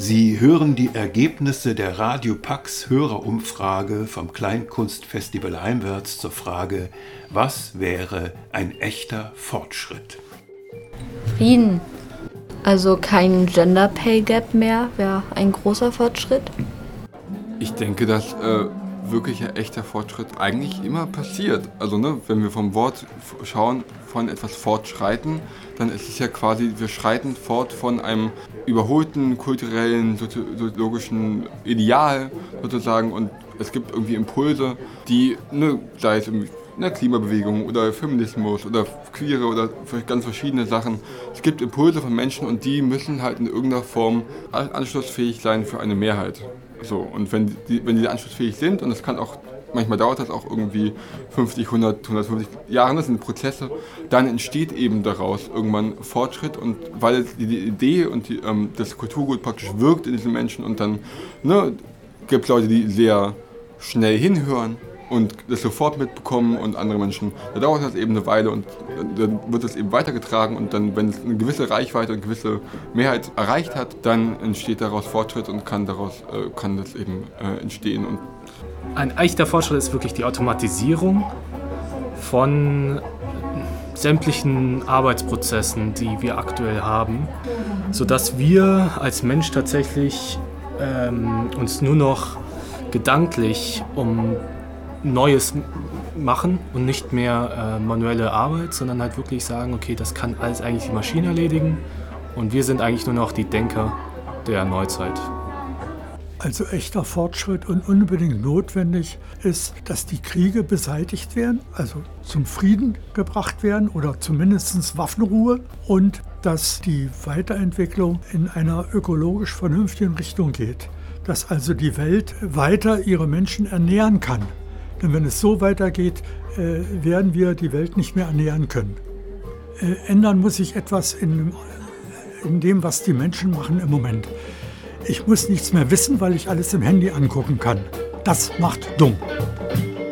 Sie hören die Ergebnisse der Radio Pax Hörerumfrage vom Kleinkunstfestival Heimwärts zur Frage: Was wäre ein echter Fortschritt? Frieden. Also kein Gender Pay Gap mehr wäre ein großer Fortschritt. Ich denke, dass wirklich ein echter Fortschritt eigentlich immer passiert. Also wenn wir vom Wort schauen, von etwas fortschreiten, dann ist es ja quasi, wir schreiten fort von einem überholten kulturellen, soziologischen Ideal sozusagen, und es gibt irgendwie Impulse, die, sei es in der Klimabewegung oder Feminismus oder Queere oder ganz verschiedene Sachen. Es gibt Impulse von Menschen und die müssen halt in irgendeiner Form anschlussfähig sein für eine Mehrheit. So, und wenn die anschlussfähig sind, und das kann auch, manchmal dauert das auch irgendwie 50, 100, 150 Jahre, das sind Prozesse, dann entsteht eben daraus irgendwann Fortschritt, und weil die Idee und das Kulturgut praktisch wirkt in diesen Menschen, und dann gibt es Leute, die sehr schnell hinhören und das sofort mitbekommen, und andere Menschen, da dauert das eben eine Weile, und dann wird das eben weitergetragen, und dann, wenn es eine gewisse Reichweite und eine gewisse Mehrheit erreicht hat, dann entsteht daraus Fortschritt und kann das eben entstehen. Und ein echter Fortschritt ist wirklich die Automatisierung von sämtlichen Arbeitsprozessen, die wir aktuell haben, sodass wir als Mensch tatsächlich uns nur noch gedanklich um Neues machen und nicht mehr manuelle Arbeit, sondern halt wirklich sagen, okay, das kann alles eigentlich die Maschine erledigen, und wir sind eigentlich nur noch die Denker der Neuzeit. Also echter Fortschritt und unbedingt notwendig ist, dass die Kriege beseitigt werden, also zum Frieden gebracht werden oder zumindest Waffenruhe, und dass die Weiterentwicklung in einer ökologisch vernünftigen Richtung geht, dass also die Welt weiter ihre Menschen ernähren kann. Denn wenn es so weitergeht, werden wir die Welt nicht mehr ernähren können. Ändern muss sich etwas in dem, was die Menschen machen im Moment. Ich muss nichts mehr wissen, weil ich alles im Handy angucken kann. Das macht dumm.